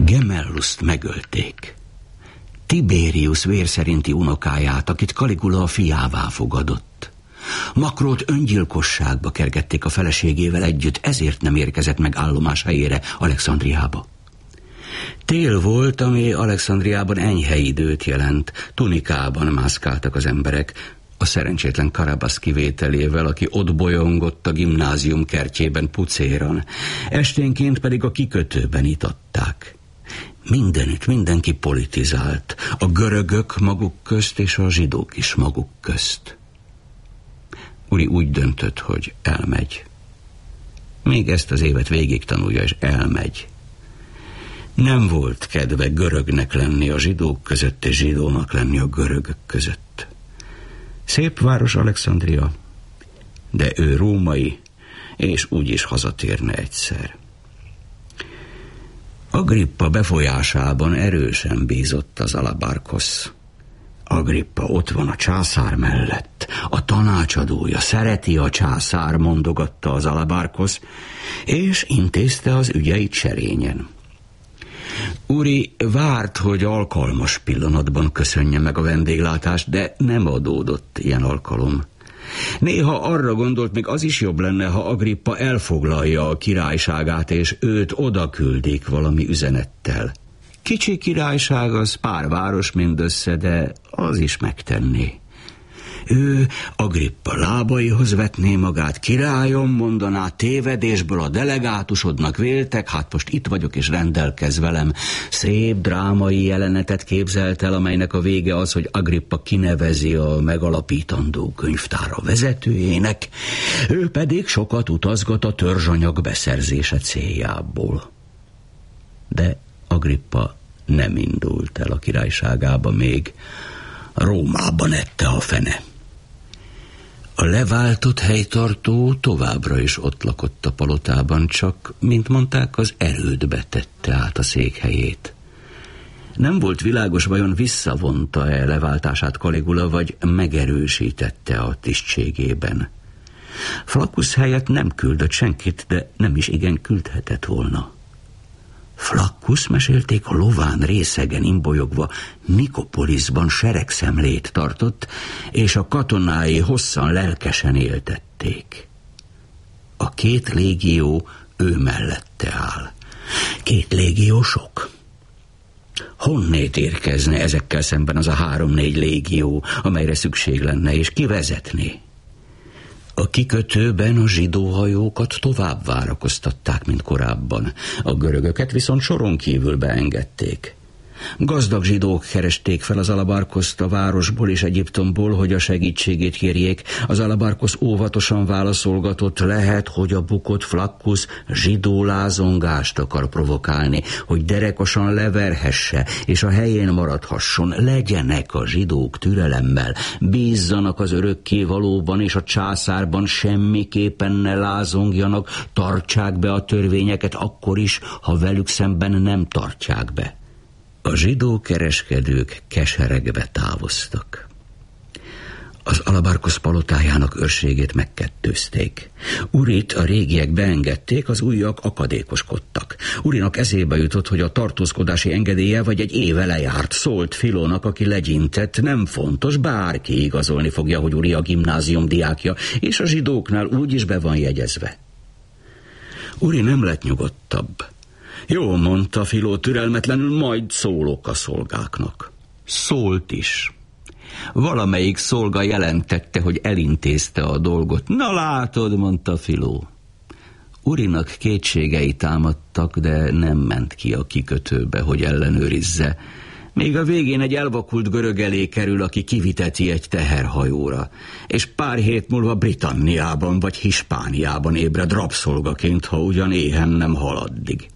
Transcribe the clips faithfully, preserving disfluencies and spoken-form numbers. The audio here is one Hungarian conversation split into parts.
Gemelluszt megölték. Tiberius vérszerinti unokáját, akit Caligula a fiává fogadott. Makrót öngyilkosságba kergették a feleségével együtt, ezért nem érkezett meg állomás helyére Alexandriába. Tél volt, ami Alexandriában enyhe időt jelent. Tunikában mászkáltak az emberek, a szerencsétlen Karabasz kivételével, aki ott bolyongott a gimnázium kertjében pucéran. Esténként pedig a kikötőben itatták. Mindenütt mindenki politizált, a görögök maguk közt és a zsidók is maguk közt. Uri úgy döntött, hogy elmegy. Még ezt az évet végig tanulja, és elmegy. Nem volt kedve görögnek lenni a zsidók között, és zsidónak lenni a görögök között. Szép város Alexandria, de ő római, és úgyis hazatérne egyszer. Agrippa befolyásában erősen bízott az Alabarkosz. Agrippa ott van a császár mellett, a tanácsadója, szereti a császár, mondogatta az Alabarkosz, és intézte az ügyeit serényen. Uri várt, hogy alkalmas pillanatban köszönje meg a vendéglátást, de nem adódott ilyen alkalom. Néha arra gondolt, még az is jobb lenne, ha Agrippa elfoglalja a királyságát, és őt oda küldik valami üzenettel. Kicsi királyság az pár város mindössze, de az is megtenné. Ő Agrippa lábaihoz vetné magát, királyom, mondaná, tévedésből a delegátusodnak véltek, hát most itt vagyok és rendelkezz velem. Szép drámai jelenetet képzelt el, amelynek a vége az, hogy Agrippa kinevezi a megalapítandó könyvtára vezetőjének, ő pedig sokat utazgat a törzsanyag beszerzése céljából. De Agrippa nem indult el a királyságába még, Rómában ette a fene. A leváltott helytartó továbbra is ott lakott a palotában, csak, mint mondták, az erődbe tette át a székhelyét. Nem volt világos, vajon visszavonta-e leváltását Caligula, vagy megerősítette a tisztségében. Flaccus helyett nem küldött senkit, de nem is igen küldhetett volna. Flaccus, mesélték, a lován részegen imbolyogva Nikopoliszban seregszemlét tartott, és a katonái hosszan lelkesen éltették. A két légió ő mellette áll. Két légió sok. Honnét érkezne ezekkel szemben az a három-négy légió, amelyre szükség lenne, és ki vezetné? A kikötőben a zsidó hajókat tovább várakoztatták, mint korábban. A görögöket viszont soron kívül beengedték. Gazdag zsidók keresték fel az Alabarkoszt a városból és Egyiptomból, hogy a segítségét kérjék. Az Alabarkosz óvatosan válaszolgatott, lehet, hogy a bukott Flaccus zsidó lázongást akar provokálni, hogy derekosan leverhesse, és a helyén maradhasson. Legyenek a zsidók türelemmel, bízzanak az örökkévalóban és a császárban, semmiképpen ne lázongjanak, tartsák be a törvényeket akkor is, ha velük szemben nem tartják be. A zsidó kereskedők keseregve távoztak. Az Alabarkosz palotájának őrségét megkettőzték. Urit a régiek beengedték, az újak akadékoskodtak. Urinak eszébe jutott, hogy a tartózkodási engedélye vagy egy éve lejárt. Szólt Filónak, aki legyintett, nem fontos, bárki igazolni fogja, hogy Uri a gimnázium diákja, és a zsidóknál úgyis be van jegyezve. Uri nem lett nyugodtabb. Jó, mondta Filó türelmetlenül, majd szólok a szolgáknak. Szólt is. Valamelyik szolga jelentette, hogy elintézte a dolgot. Na látod, mondta Filó. Urinak kétségei támadtak, de nem ment ki a kikötőbe, hogy ellenőrizze. Még a végén egy elvakult görög elé kerül, aki kiviteti egy teherhajóra, és pár hét múlva Britanniában vagy Hispániában ébred rabszolgaként, ha ugyan éhen nem hal addig.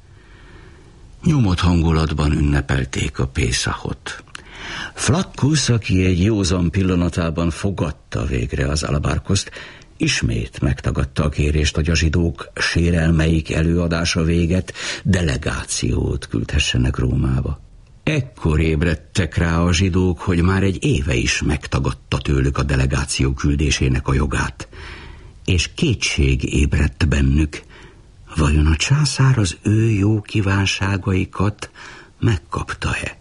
Nyomott hangulatban ünnepelték a Pészahot. Flaccus, aki egy józan pillanatában fogadta végre az Alabarkoszt, ismét megtagadta a kérést, hogy a zsidók sérelmeik előadása véget delegációt küldhessenek Rómába. Ekkor ébredtek rá a zsidók, hogy már egy éve is megtagadta tőlük a delegáció küldésének a jogát, és kétség ébredt bennük, Vajon a császár az ő jó kívánságaikat megkapta-e?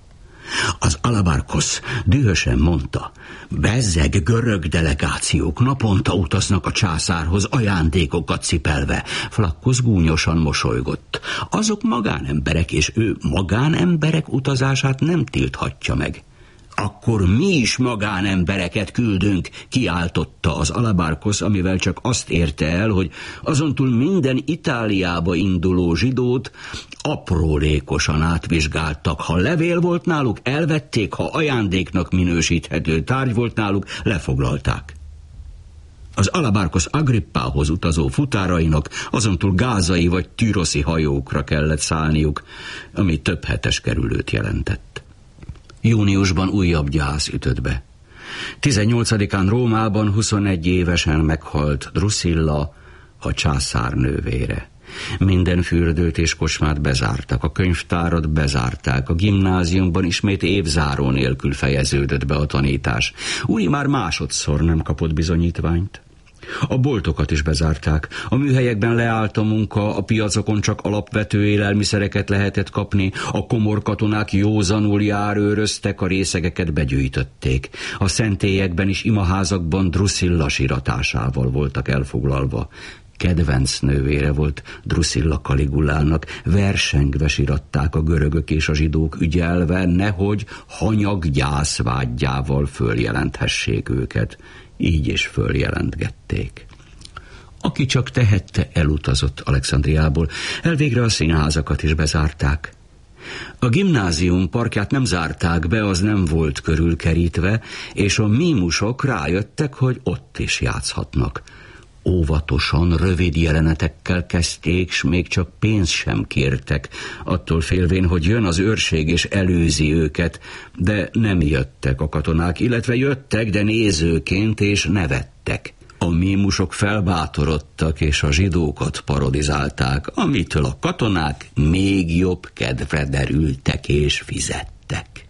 Az Alabarkos dühösen mondta, bezzeg görög delegációk naponta utaznak a császárhoz ajándékokat cipelve. Flaccus gúnyosan mosolygott. Azok magánemberek, és ő magánemberek utazását nem tilthatja meg. Akkor mi is magánembereket küldünk, kiáltotta az Alabarkos, amivel csak azt érte el, hogy azontúl minden Itáliába induló zsidót aprólékosan átvizsgáltak. Ha levél volt náluk, elvették, ha ajándéknak minősíthető tárgy volt náluk, lefoglalták. Az Alabarkos Agrippához utazó futárainak azontúl gázai vagy türoszi hajókra kellett szállniuk, ami több hetes kerülőt jelentett. Júniusban újabb gyász ütött be. tizennyolcadikán Rómában huszonegy évesen meghalt Drusilla, a császár nővére. Minden fürdőt és kocsmát bezártak, a könyvtárat bezárták, a gimnáziumban ismét évzáró nélkül fejeződött be a tanítás. Uri már másodszor nem kapott bizonyítványt. A boltokat is bezárták, a műhelyekben leállt a munka, a piacokon csak alapvető élelmiszereket lehetett kapni, a komorkatonák józanul járőröztek, a részegeket begyűjtötték. A szentélyekben is imaházakban Drusilla siratásával voltak elfoglalva. Kedvenc nővére volt Drusilla Caligulának, versengve siratták a görögök és a zsidók, ügyelve, nehogy hanyag gyászvágyjával följelenthessék őket. Így is följelentgették. Aki csak tehette, elutazott Alexandriából. Elvégre a színházakat is bezárták. A gimnázium parkját nem zárták be, az nem volt körülkerítve, és a mímusok rájöttek, hogy ott is játszhatnak. Óvatosan, rövid jelenetekkel kezdték, s még csak pénzt sem kértek, attól félvén, hogy jön az őrség és előzi őket, de nem jöttek a katonák, illetve jöttek, de nézőként, és nevettek. A mímusok felbátorodtak, és a zsidókat parodizálták, amitől a katonák még jobb kedvre derültek és fizettek.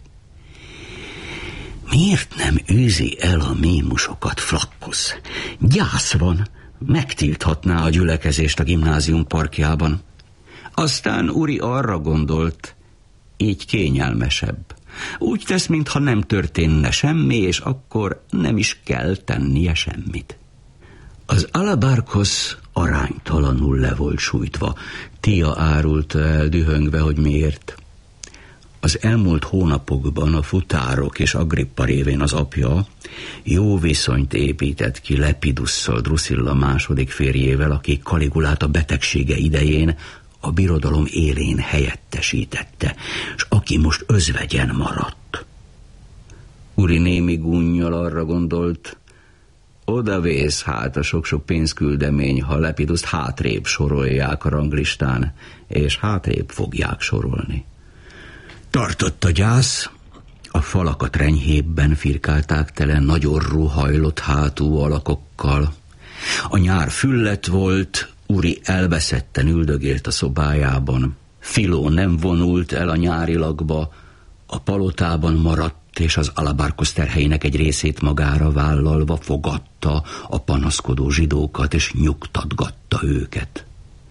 Miért nem űzi el a mímusokat Flaccus? Gyász van, megtilthatná a gyülekezést a gimnázium parkjában. Aztán Uri arra gondolt, így kényelmesebb. Úgy tesz, mintha nem történne semmi, és akkor nem is kell tennie semmit. Az Alabarkos aránytalanul le volt sújtva. Tia árulta el dühöngve, hogy miért. Az elmúlt hónapokban a futárok és Agrippa révén az apja jó viszonyt épített ki Lepidusszal, Drusilla második férjével, aki Caligulát a betegsége idején a birodalom élén helyettesítette, és aki most özvegyen maradt. Uri némi gúnnyal arra gondolt, odavész hát a sok-sok pénzküldemény, ha Lepiduszt hátrébb sorolják a ranglistán, és hátrébb fogják sorolni. Tartott a gyász, a falakat renyhébben firkálták tele nagyon ruhajlott hátú alakokkal. A nyár füllet volt, Uri elveszetten üldögélt a szobájában. Filó nem vonult el a nyárilagba, a palotában maradt, és az Alabarkos terheinek egy részét magára vállalva fogadta a panaszkodó zsidókat, és nyugtatgatta őket.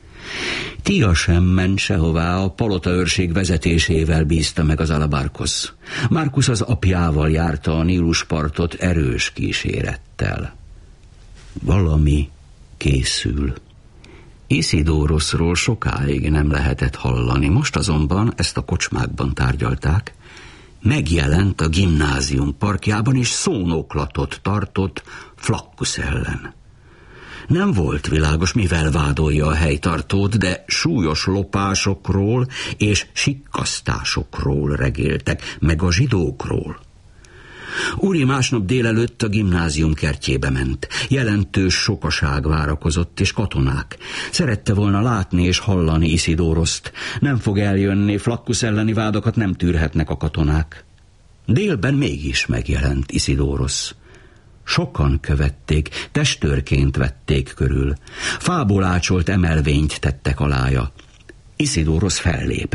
Tia sem ment sehová, a palotaőrség vezetésével bízta meg az Alabarkos. Marcus az apjával járta a Níluspartot erős kísérettel. Valami készül. Isidorosról sokáig nem lehetett hallani, most azonban ezt a kocsmákban tárgyalták. Megjelent a gimnázium parkjában, és szónoklatot tartott Flaccus ellen. Nem volt világos, mivel vádolja a helytartót, de súlyos lopásokról és sikkasztásokról regéltek, meg a zsidókról. Uri másnap délelőtt a gimnázium kertjébe ment. Jelentős sokaság várakozott, és katonák. Szerette volna látni és hallani Isidoroszt. Nem fog eljönni, Flaccus elleni vádakat nem tűrhetnek a katonák. Délben mégis megjelent Isidoros. Sokan követték, testőrként vették körül. Fából ácsolt emelvényt tettek alája. Isidoros fellépett.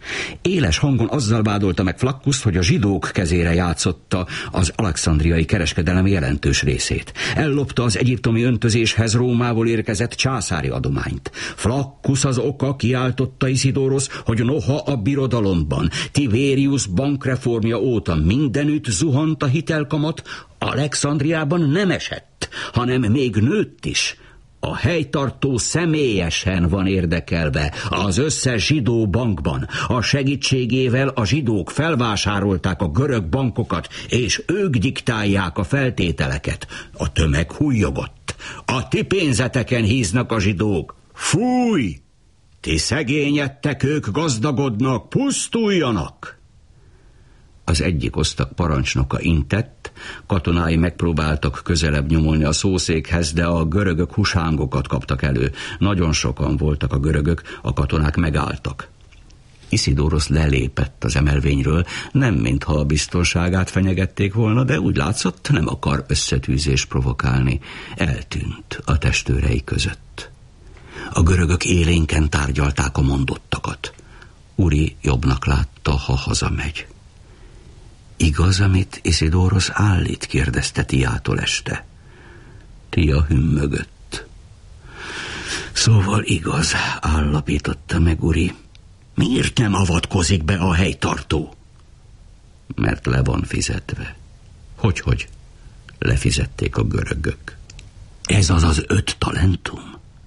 Éles hangon azzal vádolta meg Flaccust, hogy a zsidók kezére játszotta az alexandriai kereskedelem jelentős részét. Ellopta az egyiptomi öntözéshez Rómából érkezett császári adományt. Flaccus az oka, kiáltotta Isidórosz, hogy noha a birodalomban Tiberius bankreformja óta mindenütt zuhant a hitelkamat, Alexandriában nem esett, hanem még nőtt is. A helytartó személyesen van érdekelve az összes zsidó bankban. A segítségével a zsidók felvásárolták a görög bankokat, és ők diktálják a feltételeket. A tömeg hújjogott. A ti pénzeteken híznak a zsidók. Fúj! Ti szegényedtek, ők gazdagodnak, pusztuljanak! Az egyik osztag parancsnoka intett, katonái megpróbáltak közelebb nyomulni a szószékhez, de a görögök husángokat kaptak elő. Nagyon sokan voltak a görögök, a katonák megálltak. Isidórosz lelépett az emelvényről, nem mintha a biztonságát fenyegették volna, de úgy látszott, nem akar összetűzést provokálni. Eltűnt a testőrei között. A görögök élénken tárgyalták a mondottakat. Uri jobbnak látta, ha hazamegy. Igaz, amit Isidórosz állít? Kérdezte Tiától este. Tia hümmögött. Szóval igaz, állapította meg Uri. Miért nem avatkozik be a helytartó? Mert le van fizetve. Hogyhogy? Lefizették a görögök. Ez az az öt talentum?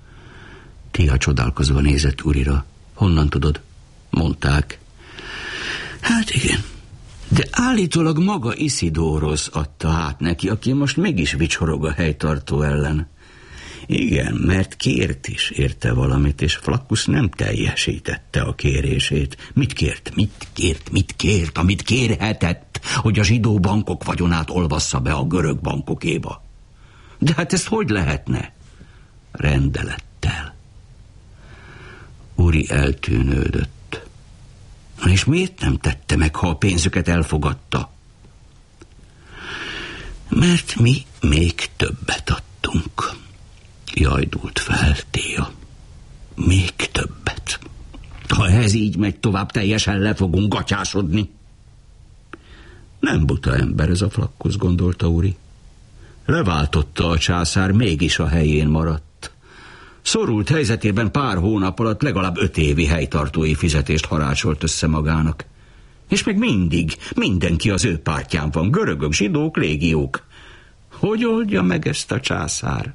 Tia csodálkozva nézett Urira. Honnan tudod? Mondták. Hát igen. De állítólag maga Isidórosz adta át neki, aki most mégis vicsorog a helytartó ellen. Igen, mert kért is érte valamit, és Flaccus nem teljesítette a kérését. Mit kért? Mit kért? Mit kért? Amit kérhetett, hogy a zsidó bankok vagyonát olvassza be a görög bankokéba. De hát ezt hogy lehetne? Rendelettel. Uri eltűnődött. És miért nem tette meg, ha a pénzüket elfogadta? Mert mi még többet adtunk. Jajdult fel Tia. Még többet. Ha ez így megy tovább, teljesen le fogunk gatyásodni. Nem buta ember ez a Flaccus, gondolta Uri. Leváltotta a császár, mégis a helyén maradt. Szorult helyzetében pár hónap alatt legalább öt évi helytartói fizetést harácsolt össze magának. És még mindig mindenki az ő pártján van, görögök, zsidók, légiók. Hogy oldja meg ezt a császár?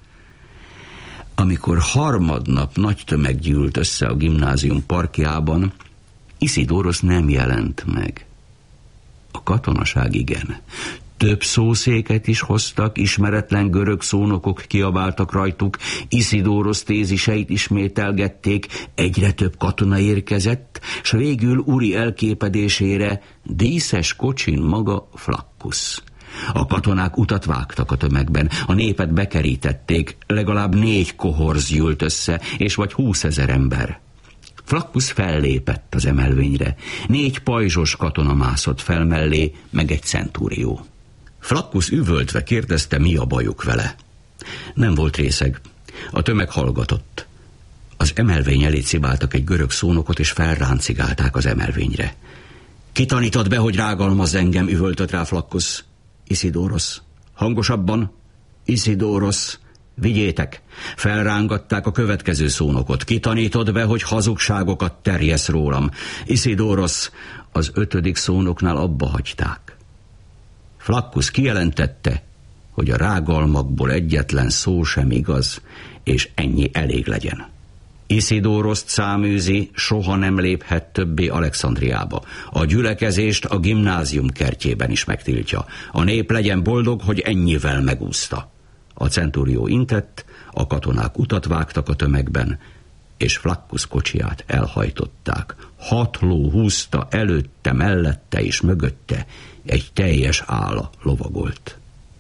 Amikor harmadnap nagy tömeg gyűlt össze a gimnázium parkjában, Isidórosz nem jelent meg. A katonaság igen. Több szószéket is hoztak, ismeretlen görög szónokok kiabáltak rajtuk, Isidórosz téziseit ismételgették, egyre több katona érkezett, s végül Uri elképedésére díszes kocsin maga Flaccus. A katonák utat vágtak a tömegben, a népet bekerítették, legalább négy kohorz gyűlt össze, és vagy húszezer ember. Flaccus fellépett az emelvényre, négy pajzsos katona mászott fel mellé, meg egy centúrió. Flaccus üvöltve kérdezte, mi a bajuk vele. Nem volt részeg. A tömeg hallgatott. Az emelvény elé cibáltak egy görög szónokot, és felráncigálták az emelvényre. Ki tanítod be, hogy rágalmazz engem, üvöltött rá Flaccus. Isidórosz. Hangosabban. Isidórosz. Vigyétek. Felrángatták a következő szónokot. Ki tanítod be, hogy hazugságokat terjesz rólam. Isidórosz. Az ötödik szónoknál abba hagyták. Flaccus kijelentette, hogy a rágalmakból egyetlen szó sem igaz, és ennyi elég legyen. Isidóroszt száműzi, soha nem léphet többé Alexandriába. A gyülekezést a gimnázium kertjében is megtiltja. A nép legyen boldog, hogy ennyivel megúszta. A centúrió intett, a katonák utat vágtak a tömegben, és Flaccus kocsiját elhajtották. Hat ló húzta előtte, mellette és mögötte, egy teljes álla lovagolt.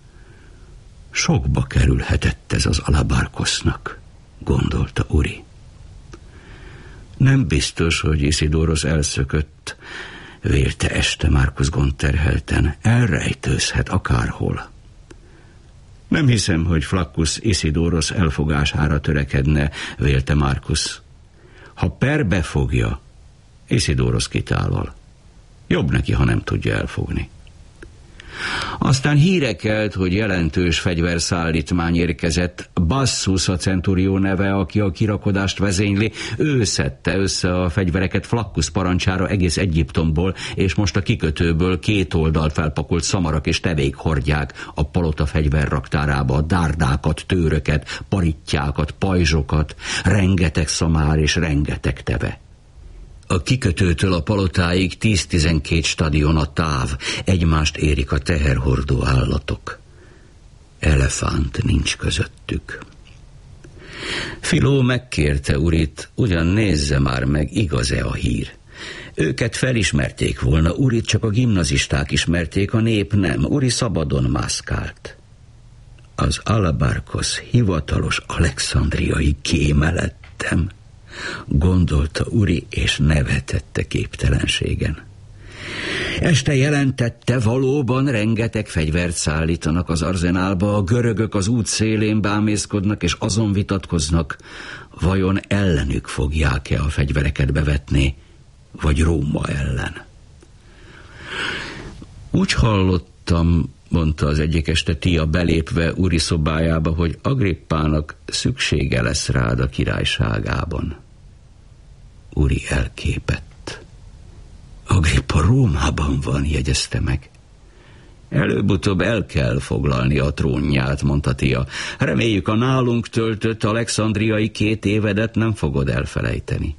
Sokba kerülhetett ez az Alabarkosznak, gondolta Uri. Nem biztos, hogy Isidórosz elszökött, vélte este Marcus gondterhelten, elrejtőzhet akárhol. Nem hiszem, hogy Flaccus Isidórosz elfogására törekedne, vélte Marcus. Ha perbe fogja, Isidórosz kitálval. Jobb neki, ha nem tudja elfogni. Aztán híre kelt, hogy jelentős fegyverszállítmány érkezett. Bassus a centurió neve, aki a kirakodást vezényli. Ő szedte össze a fegyvereket Flaccus parancsára egész Egyiptomból, és most a kikötőből két oldalt felpakolt szamarak és tevék hordják a palota fegyverraktárába, dárdákat, tőröket, parittyákat, pajzsokat, rengeteg szamár és rengeteg teve. A kikötőtől a palotáig tíz-tizenkét stadion a táv, egymást érik a teherhordó állatok. Elefánt nincs közöttük. Filó megkérte Urit, ugyan nézze már meg, igaz-e a hír. Őket felismerték volna, Urit csak a gimnazisták ismerték, a nép nem. Uri szabadon mászkált. Az Alabarkosz hivatalos alexandriai kéme lettem, gondolta Uri, és nevetette képtelenségen. Este jelentette, valóban rengeteg fegyvert szállítanak az arzenálba, a görögök az út szélén bámészkodnak, és azon vitatkoznak, vajon ellenük fogják-e a fegyvereket bevetni, vagy Róma ellen. Úgy hallottam, mondta az egyik este Tia belépve Uri szobájába, hogy Agrippának szüksége lesz rád a királyságában. Uri elképett. Agrippa Rómában van, jegyezte meg. Előbb-utóbb el kell foglalni a trónját, mondta Tia. Reméljük, a nálunk töltött alexandriai két évedet nem fogod elfelejteni.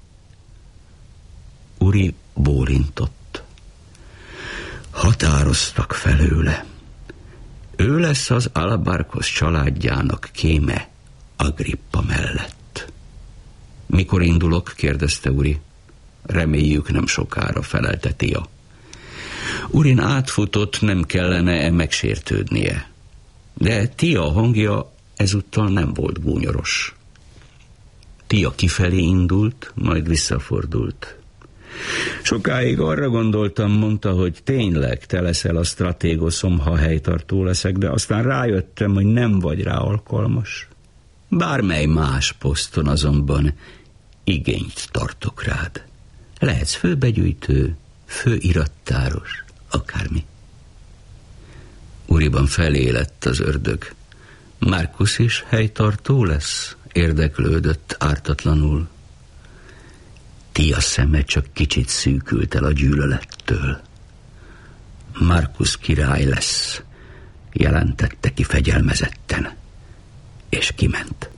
Uri bólintott. Határoztak felőle. Ő lesz az Alabarkosz családjának kéme Agrippa mellett. Mikor indulok? kérdezte Uri. Reméljük nem sokára, felelte Tia. Urin átfutott, nem kellene-e megsértődnie. De Tia hangja ezúttal nem volt gúnyoros. Tia kifelé indult, majd visszafordult. Sokáig arra gondoltam, mondta, hogy tényleg te leszel a stratégoszom, ha helytartó leszek, de aztán rájöttem, hogy nem vagy rá alkalmas. Bármely más poszton azonban igényt tartok rád. Lehetsz főbegyűjtő, főirattáros, akármi. Uriban felélett az ördög. Marcus is helytartó lesz? Érdeklődött ártatlanul. Tia szeme csak kicsit szűkült el a gyűlölettől. Marcus király lesz, jelentette ki fegyelmezetten, és kiment.